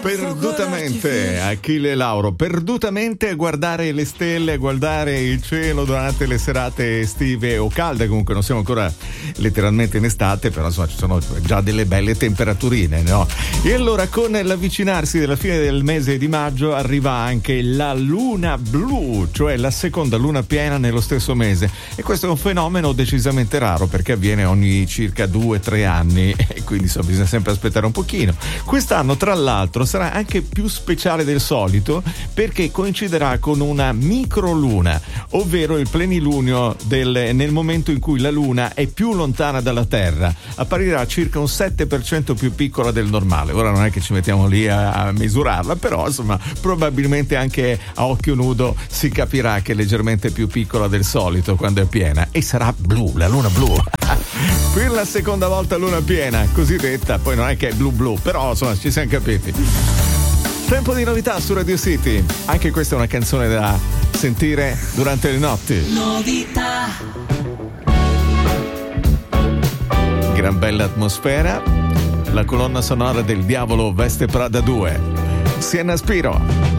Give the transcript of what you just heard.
Perdutamente Achille Lauro, perdutamente a guardare le stelle, a guardare il cielo durante le serate estive o calde. Comunque non siamo ancora letteralmente in estate, però insomma ci sono già delle belle temperaturine, no? E allora con l'avvicinarsi della fine del mese di maggio arriva anche la luna blu, cioè la seconda luna piena nello stesso mese, e questo è un fenomeno decisamente raro perché avviene ogni circa 2-3 anni e quindi insomma bisogna sempre aspettare un pochino. Quest'anno tra l'altro sarà anche più speciale del solito perché coinciderà con una microluna, ovvero il plenilunio nel momento in cui la luna è più lontana dalla Terra, apparirà circa un 7% più piccola del normale. Ora non è che ci mettiamo lì a misurarla, però insomma probabilmente anche a occhio nudo si capirà che è leggermente più piccola del solito quando è piena, e sarà blu, la luna blu. Per la seconda volta luna piena, cosiddetta, poi non è che è blu, però insomma ci siamo capiti. Tempo di novità su Radio City, anche questa è una canzone da sentire durante le notti. Novità. Gran bella atmosfera, la colonna sonora del Diavolo Veste Prada 2, Sienna Spiro.